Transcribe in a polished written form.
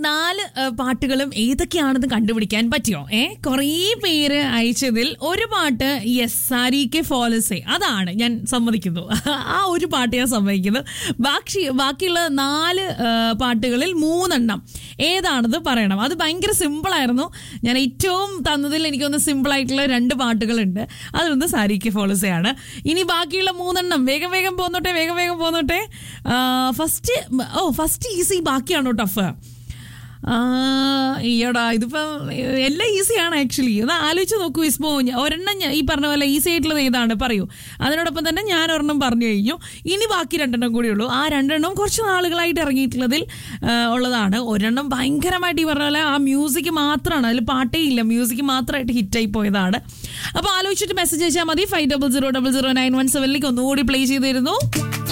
4 പാട്ടുകളും ഏതൊക്കെയാണെന്ന് കണ്ടുപിടിക്കാൻ പറ്റിയോ? കുറേ പേര് അയച്ചതിൽ ഒരു പാട്ട് യെസ് സാരിക്ക് ഫോളസേ, അതാണ് ഞാൻ സമ്മതിക്കുന്നു. ആ ഒരു പാട്ട് ഞാൻ സമ്മതിക്കുന്നു. ബാക്കിയുള്ള 4 പാട്ടുകളിൽ 3 ഏതാണെന്ന് പറയണം. അത് ഭയങ്കര സിമ്പിളായിരുന്നു. ഞാൻ ഏറ്റവും തന്നതിൽ എനിക്കൊന്ന് സിമ്പിളായിട്ടുള്ള 2 പാട്ടുകളുണ്ട്. അതൊന്ന് സാരിക്ക് ഫോളസേ ആണ്. ഇനി ബാക്കിയുള്ള 3 വേഗം പോന്നോട്ടെ. First easy, ബാക്കിയാണോ tough? ഈയടാ, ഇതിപ്പം എല്ലാം ഈസിയാണ് ആക്ച്വലി. ഒന്ന് ആലോചിച്ച് നോക്കൂ ഇസ്മോ. ഒരെണ്ണം ഈ പറഞ്ഞ പോലെ ഈസി ആയിട്ടുള്ളത് ഏതാണ് പറയൂ. അതിനോടൊപ്പം തന്നെ ഞാൻ ഒരെണ്ണം പറഞ്ഞു കഴിഞ്ഞു. ഇനി ബാക്കി 2 കൂടി ഉള്ളൂ. ആ 2 കുറച്ച് നാളുകളായിട്ട് ഇറങ്ങിയിട്ടുള്ളതിൽ ഉള്ളതാണ്. ഒരെണ്ണം ഭയങ്കരമായിട്ട് ഈ പറഞ്ഞ പോലെ ആ മ്യൂസിക് മാത്രമാണ്, അതിൽ പാട്ടേ ഇല്ല, മ്യൂസിക് മാത്രമായിട്ട് ഹിറ്റായി പോയതാണ്. അപ്പോൾ ആലോചിച്ചിട്ട് മെസ്സേജ് അയച്ചാൽ മതി. 50000917 ഒന്നുകൂടി പ്ലേ ചെയ്തിരുന്നു.